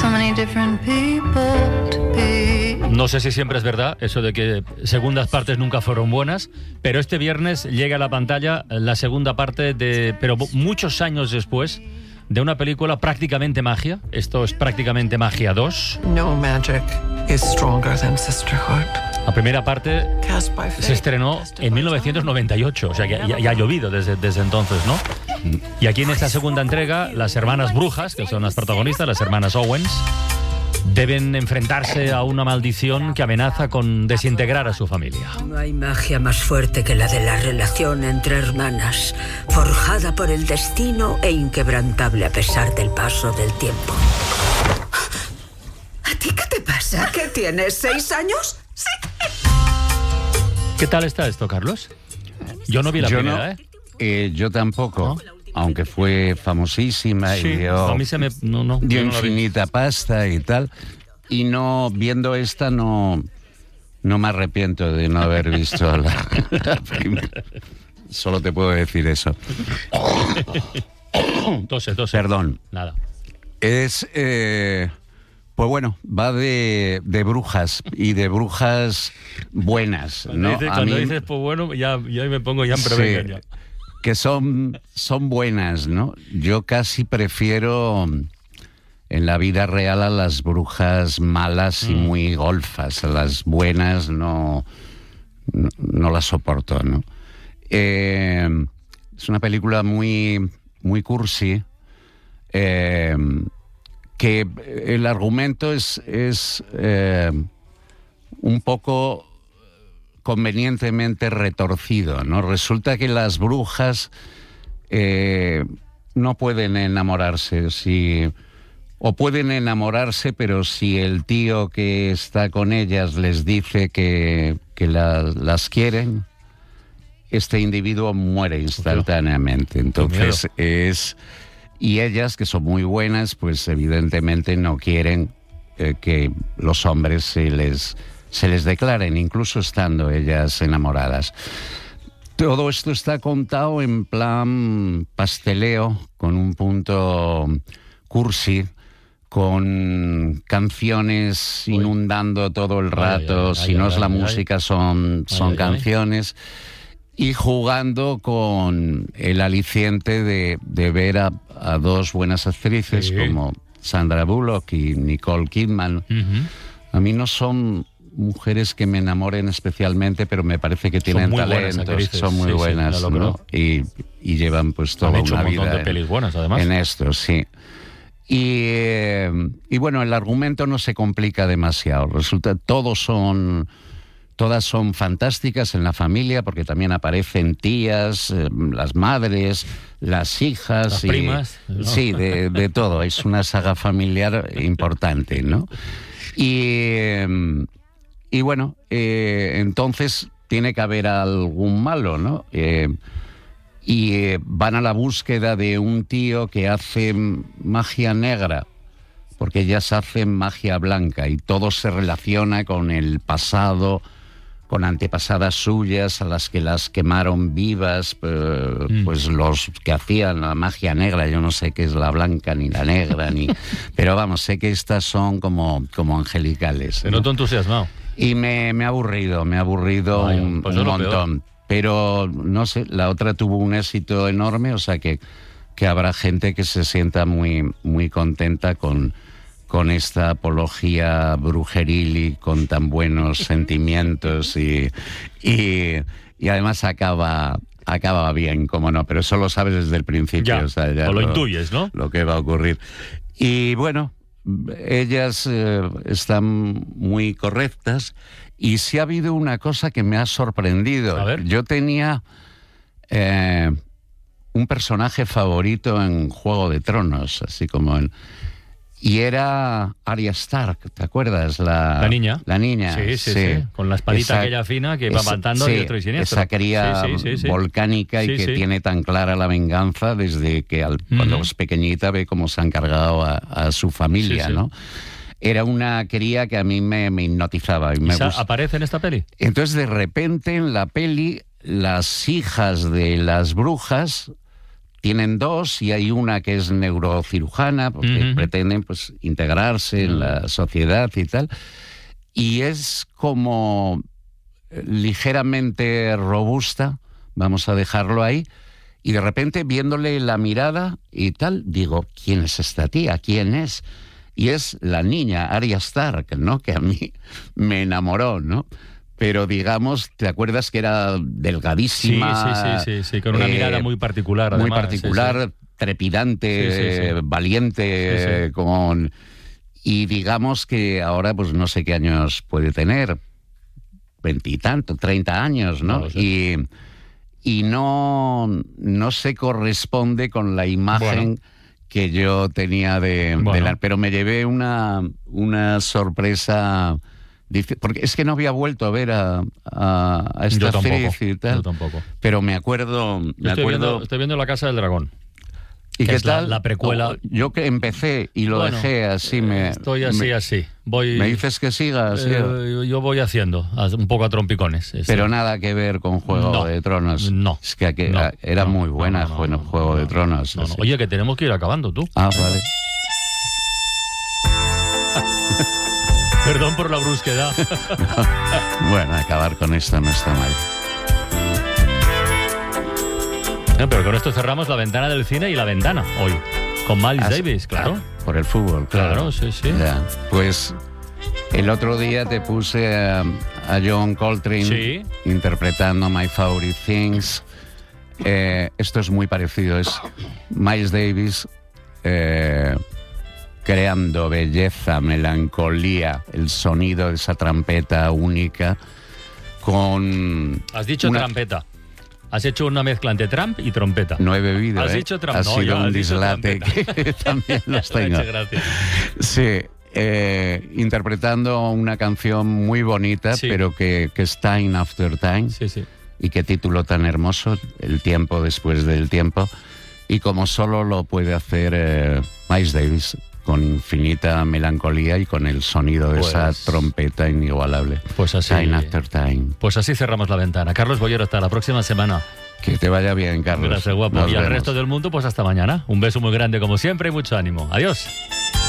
so many different people to be. No sé si siempre es verdad eso de que segundas partes nunca fueron buenas, pero este viernes llega a la pantalla la segunda parte pero muchos años después, de una película prácticamente magia. Esto es prácticamente Magia 2. No magic is stronger than sisterhood. La primera parte se estrenó en 1998, o sea que ya ha llovido desde entonces, ¿no? Y aquí en esta segunda entrega, las hermanas brujas, que son las protagonistas, las hermanas Owens, deben enfrentarse a una maldición que amenaza con desintegrar a su familia. No hay magia más fuerte que la de la relación entre hermanas, forjada por el destino e inquebrantable a pesar del paso del tiempo. ¿A ti qué te pasa? ¿Qué tienes, 6 años? Sí. ¿Qué tal está esto, Carlos? Yo no vi la primera, yo tampoco. ¿No? Aunque fue famosísima y dio, a mí dio infinita pasta y tal. Y no, viendo esta, no me arrepiento de no haber visto la primera. Solo te puedo decir eso. Tose. Perdón. Nada. Es, pues bueno, va de brujas y de brujas buenas, ¿no? Cuando dices, pues bueno, ya me pongo ya en prevención. Sí. Que son buenas, ¿no? Yo casi prefiero en la vida real a las brujas malas y muy golfas. A las buenas no las soporto, ¿no? Es una película muy, muy cursi, que el argumento es un poco convenientemente retorcido, ¿no? Resulta que las brujas no pueden enamorarse, o pueden enamorarse, pero si el tío que está con ellas les dice que las quieren, este individuo muere instantáneamente. Entonces y ellas, que son muy buenas, pues evidentemente no quieren que los hombres se les declaren, incluso estando ellas enamoradas. Todo esto está contado en plan pasteleo, con un punto cursi, con canciones inundando todo el rato, si no es la música son canciones, y jugando con el aliciente de ver a dos buenas actrices como Sandra Bullock y Nicole Kidman. A mí no son mujeres que me enamoren especialmente, pero me parece que tienen talento, son muy buenas, ¿no? Y llevan pues toda una vida de pelis buenas, además. En esto, sí. Y bueno, el argumento no se complica demasiado. Resulta, todas son fantásticas en la familia, porque también aparecen tías, las madres, las hijas, las primas, ¿no? Sí, de todo. Es una saga familiar importante, ¿no? Y bueno, entonces tiene que haber algún malo, ¿no? Y van a la búsqueda de un tío que hace magia negra, porque ellas hacen magia blanca y todo se relaciona con el pasado, con antepasadas suyas a las que las quemaron vivas, pues los que hacían la magia negra. Yo no sé qué es la blanca ni la negra, pero vamos, sé que estas son como angelicales, ¿no? Te noto entusiasmado. Y me ha aburrido un montón. Pero no sé, la otra tuvo un éxito enorme, o sea que habrá gente que se sienta muy, muy contenta con esta apología brujeril y con tan buenos sentimientos y además acaba bien, como no, pero eso lo sabes desde el principio. Ya, o sea, ya lo intuyes, ¿no? Lo que va a ocurrir. Y bueno, ellas están muy correctas. Y sí ha habido una cosa que me ha sorprendido. A ver. Yo tenía un personaje favorito en Juego de Tronos, así como y era Arya Stark, ¿te acuerdas? La niña. La niña. Sí. Con la espadita aquella fina que va matando y otro y siniestro. Esa cría volcánica y que tiene tan clara la venganza desde que cuando es pequeñita ve cómo se han cargado a su familia, ¿no? Era una cría que a mí me hipnotizaba. Y ¿Aparece en esta peli? Entonces, de repente, en la peli, las hijas de las brujas tienen dos y hay una que es neurocirujana, porque pretenden pues integrarse en la sociedad y tal. Y es como ligeramente robusta, vamos a dejarlo ahí, y de repente viéndole la mirada y tal, digo, ¿quién es esta tía? ¿Quién es? Y es la niña, Arya Stark, ¿no? Que a mí me enamoró, ¿no? Pero digamos, ¿te acuerdas que era delgadísima? Sí, con una mirada muy particular, además. Muy particular, trepidante, valiente, con... Y digamos que ahora, pues no sé qué años puede tener, 20 y tanto, 30 años, ¿no? No lo sé. Y no se corresponde con la imagen que yo tenía de la... Pero me llevé una sorpresa... Porque es que no había vuelto a ver a esta actriz y tal. Yo tampoco. Pero me acuerdo... Estoy viendo La Casa del Dragón. ¿Y qué tal? La precuela. Yo que empecé y lo dejé así. Estoy así. ¿Me dices que sigas? Yo voy haciendo, un poco a trompicones. Pero nada que ver con Juego de Tronos. No. Es que era muy buena Juego de Tronos. No. Oye, que tenemos que ir acabando, tú. Ah, vale. Perdón por la brusquedad. Bueno, acabar con esto no está mal. No, pero con esto cerramos la ventana del cine y la ventana hoy. Con Miles Davis, claro. Por el fútbol, claro. Sí. Ya. Pues el otro día te puse a John Coltrane interpretando My Favorite Things. Esto es muy parecido. Es Miles Davis creando belleza, melancolía, el sonido de esa trompeta única con... Has dicho trampeta. Has hecho una mezcla entre Trump y trompeta. No he bebido, Has dicho ha sido un dislate que también los tengo. Muchas gracias. Sí, interpretando una canción muy bonita, pero que es Time After Time. Sí. Y qué título tan hermoso, El tiempo después del tiempo. Y como solo lo puede hacer Miles Davis, con infinita melancolía y con el sonido de esa trompeta inigualable. Pues así. Time After Time. Pues así cerramos la ventana. Carlos Bollero, hasta la próxima semana. Que te vaya bien, Carlos. Gracias, guapo. Nos y al vemos. resto del mundo, pues hasta mañana. Un beso muy grande como siempre y mucho ánimo. Adiós.